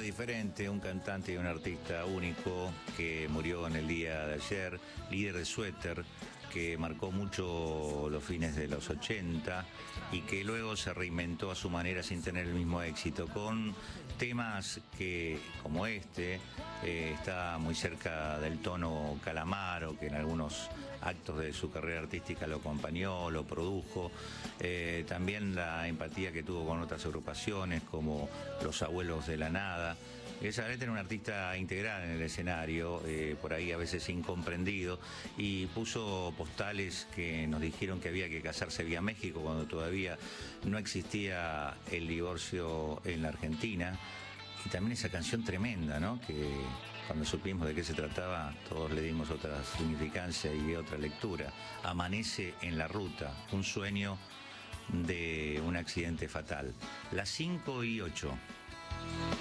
diferente, un cantante y un artista único que murió en el día de ayer, líder de Suéter, que marcó mucho los fines de los 80 y que luego se reinventó a su manera sin tener el mismo éxito, con temas que, como está muy cerca del tono Calamaro, que en algunos actos de su carrera artística lo acompañó, lo produjo, también la empatía que tuvo con otras agrupaciones como Los Abuelos de la Nada. Zabaleta era un artista integral en el escenario, por ahí a veces incomprendido, y puso postales que nos dijeron que había que casarse vía México cuando todavía no existía el divorcio en la Argentina. Y también esa canción tremenda, ¿no? Que cuando supimos de qué se trataba, todos le dimos otra significancia y otra lectura. Amanece en la ruta, un sueño de un accidente fatal. Las 5:08.